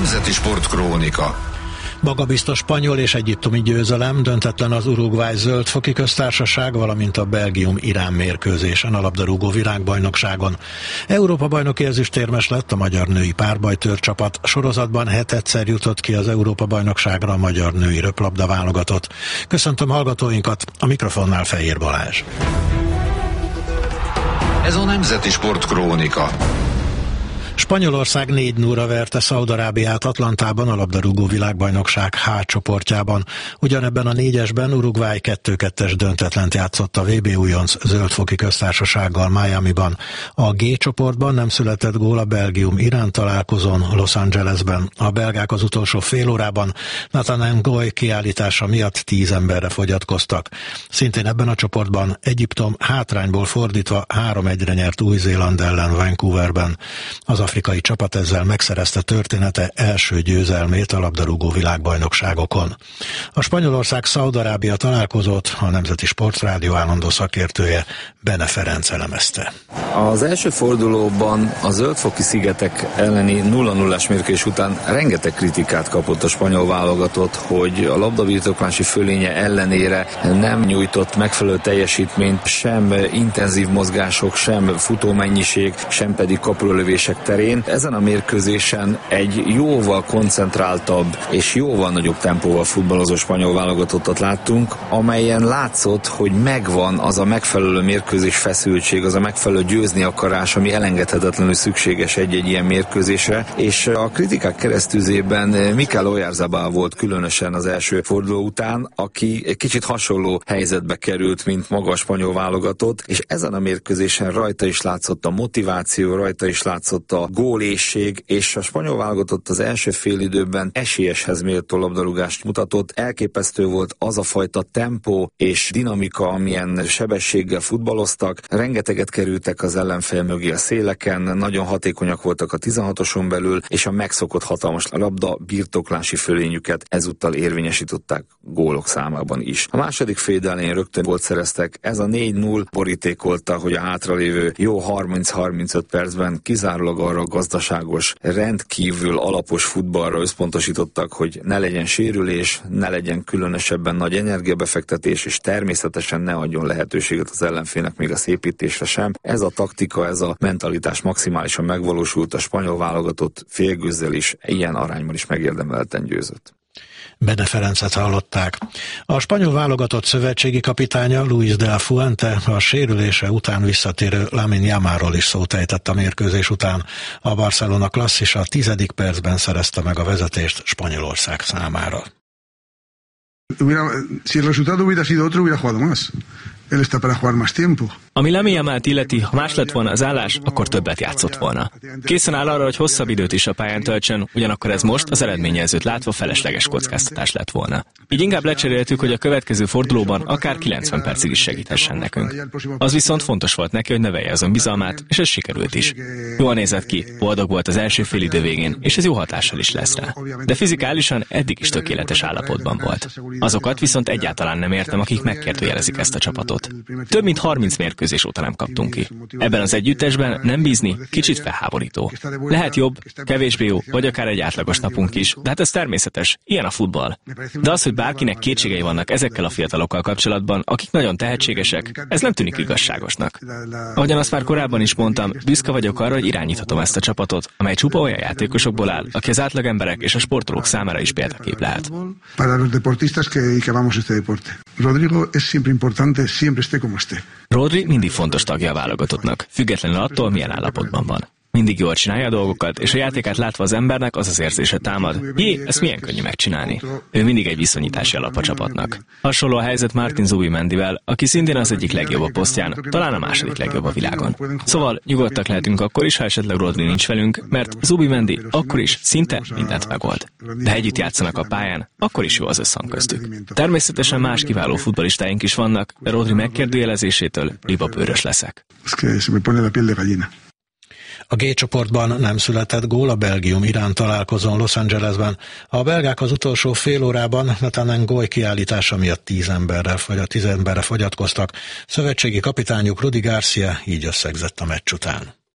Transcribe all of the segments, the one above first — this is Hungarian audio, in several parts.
Nemzeti Sportkrónika. Magabiztos spanyol és egyiptomi győzelem, döntetlen az Uruguay Zöld-foki Köztársaság, valamint a Belgium-Irán mérkőzésen a labdarúgó világbajnokságon. Európa-bajnoki ezüstérmes lett a magyar női párbajtőr csapat. Sorozatban 7-szer jutott ki az Európa-bajnokságra a magyar női röplabda válogatott. Köszöntöm hallgatóinkat, a mikrofonnál Fejér Balázs. Ez a Nemzeti Sportkrónika. Spanyolország 4-0-ra verte Szaúd-Arábiát Atlantában a labdarúgó világbajnokság H csoportjában. Ugyanebben a 4-esben Uruguay 2-2-es döntetlent játszott a VB újonc Zöld-foki Köztársasággal Miamiban. A G csoportban nem született gól a Belgium-Irán találkozón Los Angelesben. A belgák az utolsó fél órában Nathan Ngoy kiállítása miatt 10 emberre fogyatkoztak. Szintén ebben a csoportban Egyiptom hátrányból fordítva 3-1-re nyert Új-Zéland ellen Vancouverben. Az afrikai csapat ezzel megszerezte története első győzelmét a labdarúgó világbajnokságokon. A Spanyolország-Szaúd-Arábia találkozót a Nemzeti Sportrádió állandó szakértője Bene Ferenc elemezte. Az első fordulóban a Zöld-foki szigetek elleni 0-0-es mérkőzés után rengeteg kritikát kapott a spanyol válogatott, hogy a labdabirtoklási fölénye ellenére nem nyújtott megfelelő teljesítményt, sem intenzív mozgások, sem futómennyiség, sem pedig kapulölövések terén. Ezen a mérkőzésen egy jóval koncentráltabb és jóval nagyobb tempóval futballozó spanyol válogatottat láttunk, amelyen látszott, hogy megvan az a megfelelő mérkőzés feszültség, az a megfelelő győzni akarás, ami elengedhetetlenül szükséges egy-egy ilyen mérkőzésre, és a kritikák keresztüzében Mikel Oyarzabal volt különösen az első forduló után, aki egy kicsit hasonló helyzetbe került, mint maga a spanyol válogatott, és ezen a mérkőzésen rajta is látszott a motiváció, rajta is látszott a gólészség, és a spanyol válogatott az első félidőben esélyeshez méltó labdarúgást mutatott. Elképesztő volt az a fajta tempó és dinamika, amilyen sebességgel futballoztak. Rengeteget kerültek az ellenfél mögé a széleken, nagyon hatékonyak voltak a 16-oson belül, és a megszokott hatalmas labda birtoklási fölényüket ezúttal érvényesítettek gólok számában is. A második fél elején rögtön gólt szereztek. Ez a 4-0 borítékolta, hogy a hátralévő jó 30-35 percben kizárólag arra a gazdaságos, rendkívül alapos futballra összpontosítottak, hogy ne legyen sérülés, ne legyen különösebben nagy energiabefektetés, és természetesen ne adjon lehetőséget az ellenfélnek még a szépítésre sem. Ez a taktika, ez a mentalitás maximálisan megvalósult, a spanyol válogatott félgőzzel is, ilyen arányban is megérdemelten győzött. Bene Ferencet hallották. A spanyol válogatott szövetségi kapitánya Luis de la Fuente a sérülése után visszatérő Lamine Yamalról is szót ejtett a mérkőzés után. A Barcelona klasszisa a 10. percben szerezte meg a vezetést Spanyolország számára. Si el resultado hubiera sido otro, hubiera jugado más. Él está para jugar más tiempo. Ami Lamine Yamalt illeti, ha más lett volna az állás, akkor többet játszott volna. Készen áll arra, hogy hosszabb időt is a pályán töltsön, ugyanakkor ez most az eredményjelzőt látva felesleges kockáztatás lett volna. Így inkább lecseréltük, hogy a következő fordulóban akár 90 percig is segíthessen nekünk. Az viszont fontos volt neki, hogy növelje azon bizalmát, és ez sikerült is. Jól nézett ki, boldog volt az első félidő végén, és ez jó hatással is lesz rá. De fizikálisan eddig is tökéletes állapotban volt. Azokat viszont egyáltalán nem értem, akik megkérdőjelezik ezt a csapatot. Több mint 30 mérkőzés óta nem kaptunk ki. Ebben az együttesben nem bízni kicsit felháborító. Lehet jobb, kevésbé jó, vagy akár egy átlagos napunk is, de hát ez természetes, ilyen a futball. De az, hogy bárkinek kétségei vannak ezekkel a fiatalokkal kapcsolatban, akik nagyon tehetségesek, ez nem tűnik igazságosnak. Ahogyan azt már korábban is mondtam, büszke vagyok arra, hogy irányíthatom ezt a csapatot, amely csupa olyan játékosokból áll, aki az átlagemberek és a sportolók számára is példakép lehet. Rodrigo es siempre importante, siempre esté como esté. Rodri mindig fontos tagja a válogatottnak, függetlenül attól, milyen állapotban van. Mindig jól csinálja a dolgokat, és a játékát látva az embernek az az érzése támad. Ezt milyen könnyű megcsinálni. Ő mindig egy viszonyítási alap a csapatnak. Hasonló a helyzet Martin Zubimendivel, aki szintén az egyik legjobb a posztján, talán a második legjobb a világon. Szóval nyugodtak lehetünk akkor is, ha esetleg Rodri nincs velünk, mert Zubimendi akkor is szinte mindent megold. De ha együtt játszanak a pályán, akkor is jó az összhang köztük. Természetesen más kiváló futballistáink is vannak, de Rodri megkérdőjelezésétől libabőrös leszek. A G csoportban nem született gól a Belgium-Irán találkozón Los Angelesben. A belgák az utolsó fél órában Nathan Ngoy kiállítása miatt 10 emberre fogyatkoztak. Szövetségi kapitányuk Rudi Garcia így összegzett a meccs után.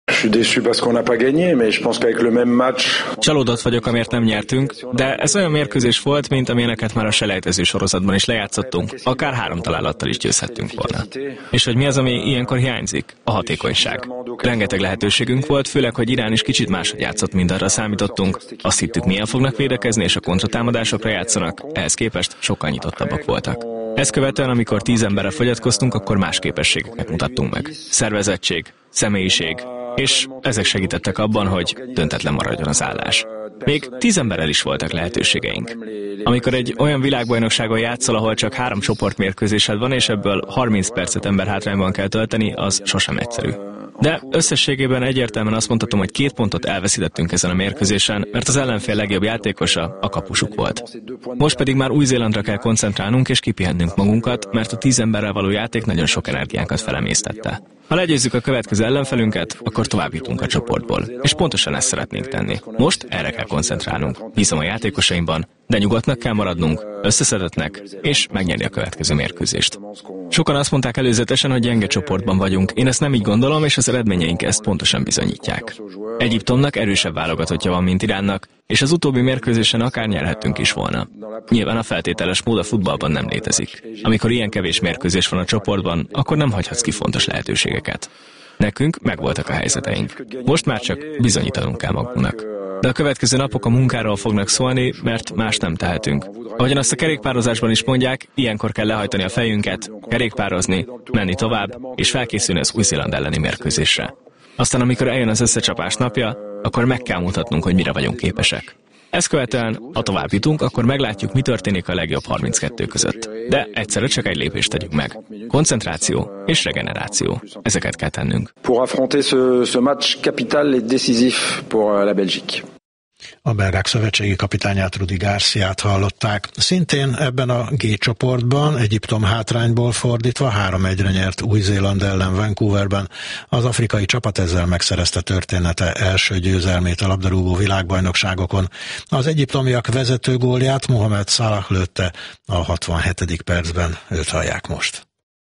Csalódott vagyok, amért nem nyertünk, de ez olyan mérkőzés volt, mint amilyeneket már a selejtező sorozatban is lejátszottunk, akár 3 találattal is győzhettünk volna. És hogy mi az, ami ilyenkor hiányzik? A hatékonyság. Rengeteg lehetőségünk volt, főleg, hogy Irán is kicsit máshogy játszott, mint arra számítottunk. Azt hittük, milyen fognak védekezni, és a kontratámadásokra játszanak, ehhez képest sokkal nyitottabbak voltak. Ezt követően, amikor 10 emberre fogyatkoztunk, akkor más képességeket mutattunk meg. Szervezettség, személyiség, és ezek segítettek abban, hogy döntetlen maradjon az állás. Még 10 emberrel is voltak lehetőségeink. Amikor egy olyan világbajnokságon játszol, ahol csak 3 csoportmérkőzésed van, és ebből 30 percet emberhátrányban kell tölteni, az sosem egyszerű. De összességében egyértelműen azt mondhatom, hogy 2 pontot elveszítettünk ezen a mérkőzésen, mert az ellenfél legjobb játékosa a kapusuk volt. Most pedig már Új-Zélandra kell koncentrálnunk és kipihennünk magunkat, mert a 10 emberrel való játék nagyon sok energiánkat felemésztette. Ha legyőzzük a következő ellenfelünket, akkor tovább jutunk a csoportból. És pontosan ezt szeretnénk tenni. Most erre kell koncentrálnunk. Bízom a játékosaimban, de nyugodtnak kell maradnunk, összeszedettnek, és megnyerni a következő mérkőzést. Sokan azt mondták előzetesen, hogy gyenge csoportban vagyunk. Én ezt nem így gondolom, és az eredményeink ezt pontosan bizonyítják. Egyiptomnak erősebb válogatottja van, mint Iránnak, és az utóbbi mérkőzésen akár nyerhettünk is volna. Nyilván a feltételes mód a futballban nem létezik. Amikor ilyen kevés mérkőzés van a csoportban, akkor nem hagyhatsz ki fontos lehetőségeket. Nekünk megvoltak a helyzeteink. Most már csak bizonyítanunk kell magunknak. De a következő napok a munkáról fognak szólni, mert más nem tehetünk. Ahogyan azt a kerékpározásban is mondják, ilyenkor kell lehajtani a fejünket, kerékpározni, menni tovább, és felkészülni az Új-Zéland elleni mérkőzésre. Aztán, amikor eljön az összecsapás napja, akkor meg kell mutatnunk, hogy mire vagyunk képesek. Ezt követően, ha tovább jutunk, akkor meglátjuk, mi történik a legjobb 32 között. De egyszerre csak egy lépést tegyünk meg. Koncentráció és regeneráció. Ezeket kell tennünk. Pour affronter ce match capital et décisif pour la Belgique. A belgák szövetségi kapitányát, Rudi Garciát hallották. Szintén ebben a G csoportban, Egyiptom hátrányból fordítva 3-1-re nyert Új-Zéland ellen Vancouverben. Az afrikai csapat ezzel megszerezte története első győzelmét a labdarúgó világbajnokságokon. Az egyiptomiak vezető gólját Mohamed Salah lőtte a 67. percben, őt hallják most.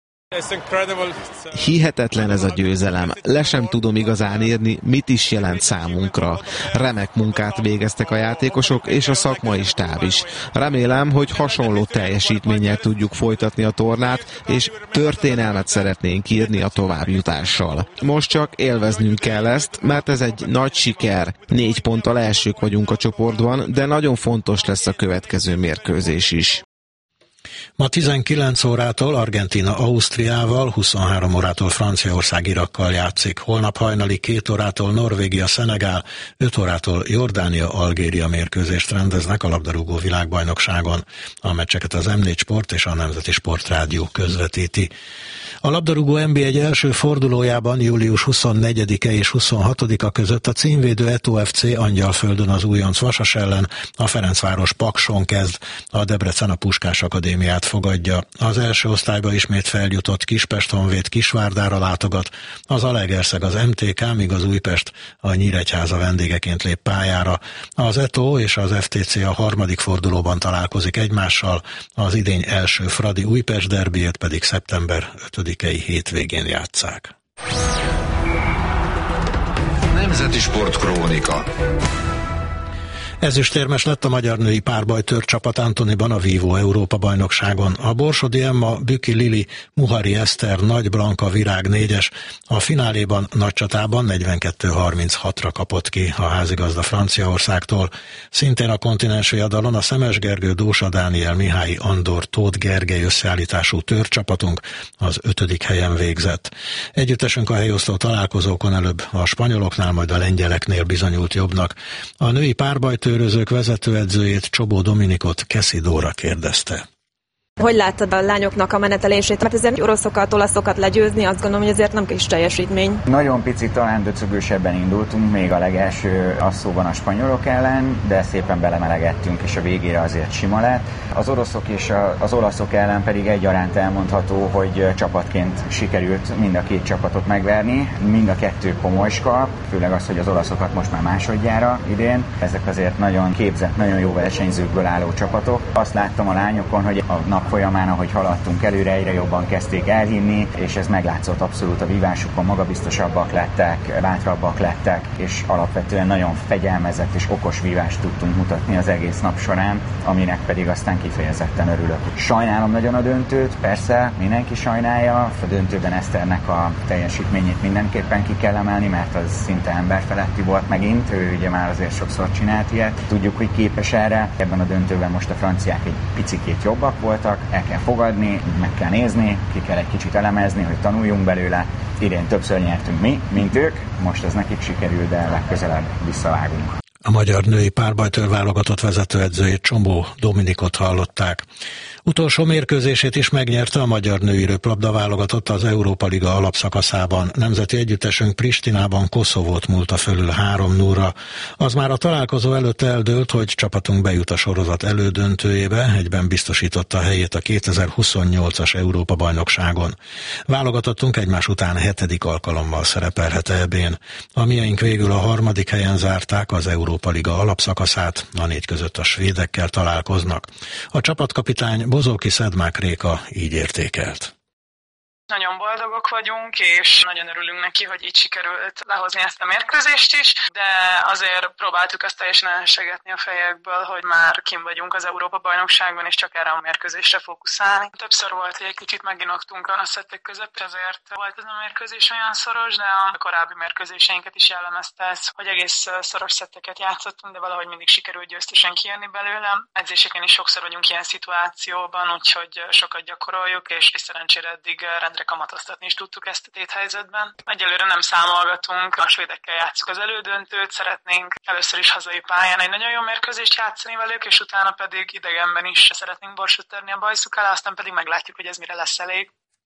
Hihetetlen ez a győzelem. Le sem tudom igazán írni, mit is jelent számunkra. Remek munkát végeztek a játékosok és a szakmai stáb is. Remélem, hogy hasonló teljesítménnyel tudjuk folytatni a tornát, és történelmet szeretnénk írni a továbbjutással. Most csak élveznünk kell ezt, mert ez egy nagy siker. 4 ponttal elsők vagyunk a csoportban, de nagyon fontos lesz a következő mérkőzés is. Ma 19 órától Argentína Ausztriával, 23 órától Franciaország Irakkal játszik. Holnap hajnali 2 órától Norvégia Szenegál, 5 órától Jordánia Algéria mérkőzést rendeznek a labdarúgó világbajnokságon. A meccseket az M4 Sport és a Nemzeti Sportrádió közvetíti. A labdarúgó NB1 első fordulójában július 24-e és 26-a között a címvédő Eto FC Angyalföldön az újonc Vasas ellen, a Ferencváros Pakson kezd, a Debrecen a Puskás Akadémiát fogadja. Az első osztályba ismét feljutott Kispest Honvéd Kisvárdára látogat, az Zalaegerszeg az MTK, míg az Újpest a Nyíregyháza vendégeként lép pályára. Az Eto és az FTC a harmadik fordulóban találkozik egymással, az idény első Fradi Újpest derbiét pedig szeptember 5-i hétvégén játsszák. Nemzeti Sportkrónika. Ezüstérmes lett a magyar női párbajtőr csapat Antoniban a Vívó Európa-bajnokságon. A Borsodi Emma, Büki Lili, Muhari Eszter, Nagy Blanka Virág 4-es, a fináléban nagy csatában 42-36-ra kapott ki a házigazda Franciaországtól. Szintén a kontinensi oldalon a Szemes Gergő, Dósa Dániel, Mihály Andor, Tóth Gergely összeállítású törcsapatunk az 5. helyen végzett. Együttesünk a helyosztó találkozókon előbb a spanyoloknál, majd a lengyeleknél bizonyult jobbnak. A női párbajtőrözők vezetőedzőjét, Csobó Dominikot Keszi Dóra kérdezte. Hogy láttad a lányoknak a menetelését? Mert ezért oroszokat, olaszokat legyőzni, azt gondolom, hogy ezért nem kis teljesítmény. Nagyon picit talán döcögősebben indultunk, még a legelső asszóban a spanyolok ellen, de szépen belemelegettünk, és a végére azért sima lett. Az oroszok és az olaszok ellen pedig egyaránt elmondható, hogy csapatként sikerült mind a két csapatot megverni. Mind a kettő komolyska, főleg az, hogy az olaszokat most már másodjára idén. Ezek azért nagyon képzett, nagyon jó versenyzőkből álló csapatok. Azt láttam a lányokon, hogy a nap folyamán, ahogy haladtunk előre, egyre jobban kezdték elhinni, és ez meglátszott abszolút a vívásukon, magabiztosabbak lettek, bátrabbak lettek, és alapvetően nagyon fegyelmezett és okos vívást tudtunk mutatni az egész nap során, aminek pedig aztán kifejezetten örülök. Sajnálom nagyon a döntőt, persze, mindenki sajnálja, a döntőben Eszternek a teljesítményét mindenképpen ki kell emelni, mert az szinte emberfeletti volt megint, ő ugye már azért sokszor csinált ilyet. Tudjuk, hogy képes erre. Ebben a döntőben most a franciák egy picikét jobbak voltak, el kell fogadni, meg kell nézni, ki kell egy kicsit elemezni, hogy tanuljunk belőle. Idén többször nyertünk mi, mint ők, most ez nekik sikerül, de legközelebb visszavágunk. A magyar női párbajtőr válogatott vezetőedzőjét, Csombó Dominikot hallották. Utolsó mérkőzését is megnyerte a magyar női röplabda válogatott az Európa Liga alapszakaszában. Nemzeti együttesünk Pristinában Koszovót múlta fölül 3-0-ra. Az már a találkozó előtt eldőlt, hogy csapatunk bejut a sorozat elődöntőjébe, egyben biztosította a helyét a 2028-as Európa-bajnokságon. Válogatottunk egymás után 7. alkalommal szerepelhet EB-n. A mieink végül a 3. helyen zárták az Európa Liga alapszakaszát, a 4 között a svédekkel találkoznak. A csapatkapitány Bozóki Szedmák Réka így értékelt. Nagyon boldogok vagyunk, és nagyon örülünk neki, hogy így sikerült lehozni ezt a mérkőzést is, de azért próbáltuk azt teljesen elsegetni a fejekből, hogy már kim vagyunk az Európa-bajnokságban, és csak erre a mérkőzésre fókuszálni. Többször volt, hogy egy kicsit meginoktunk a szettek között, ezért volt ez a mérkőzés olyan szoros, de a korábbi mérkőzéseinket is jellemezte ez, hogy egész szoros szetteket játszottunk, de valahogy mindig sikerült győztesen kijönni belőle. Edzéseken is sokszor vagyunk ilyen szituációban, úgyhogy sokat gyakoroljuk, és szerencsére eddig rendre kamatoztatni is tudtuk ezt a téthelyzetben. Egyelőre nem számolgatunk, a svédekkel játszuk az elődöntőt, szeretnénk először is hazai pályán egy nagyon jó mérkőzést játszani velük, és utána pedig idegenben is szeretnénk borsot törni a bajszuk alá, aztán pedig meglátjuk, hogy ez mire lesz elég.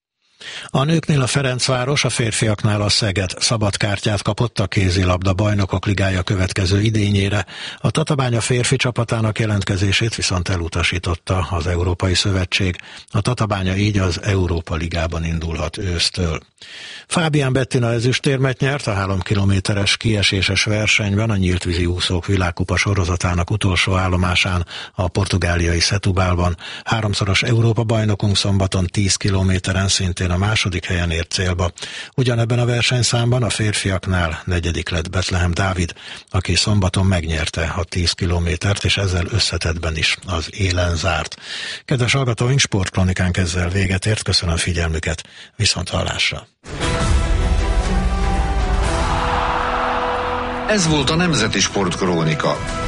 A nőknél a Ferencváros, a férfiaknál a Szeged szabadkártyát kapott a kézilabda bajnokok ligája következő idényére. A Tatabánya férfi csapatának jelentkezését viszont elutasította az Európai Szövetség. A Tatabánya így az Európa Ligában indulhat ősztől. Fábián Bettina ezüstérmet nyert a 3 kilométeres kieséses versenyben a nyíltvízi úszók világkupa sorozatának utolsó állomásán a portugáliai Setúbalban. 3-szoros Európa bajnokunk szombaton 10 kilométeren szintén a 2. helyen ért célba. Ugyanebben a versenyszámban a férfiaknál 4. lett Betlehem Dávid, aki szombaton megnyerte a 10 kilométert, és ezzel összetettben is az élen zárt. Kedves hallgatóink, sportkronikánk ezzel véget ért, köszönöm figyelmüket, viszonthallásra. Ez volt a Nemzeti Sportkrónika.